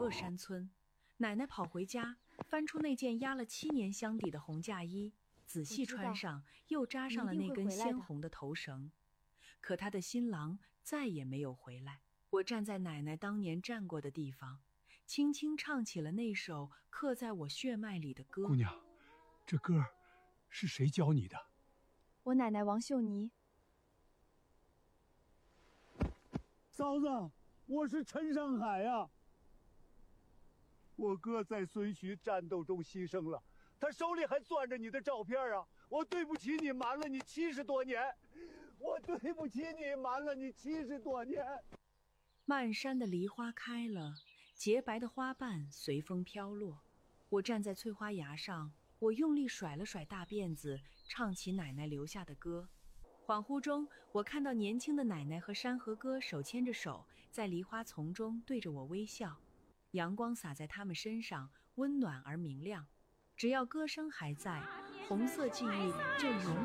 个山村。奶奶跑回家，翻出那件压了7年箱底的红嫁衣，仔细穿上，又扎上了那根鲜红的头绳。可她的新郎再也没有回来。我站在奶奶当年站过的地方，轻轻唱起了那首刻在我血脉里的歌。 姑娘，这歌是谁教你的？ 我奶奶王秀妮。 嫂子，我是陈上海呀。我哥在孙徐战斗中牺牲了，他手里还攥着你的照片啊！我对不起你，瞒了你70多年，我对不起你，瞒了你70多年。 漫山的梨花开了，洁白的花瓣随风飘落。我站在翠花崖上，我用力甩了甩大辫子，唱起奶奶留下的歌。恍惚中，我看到年轻的奶奶和山河哥手牵着手，在梨花丛中对着我微笑。阳光洒在他们身上，温暖而明亮。只要歌声还在，红色记忆就永远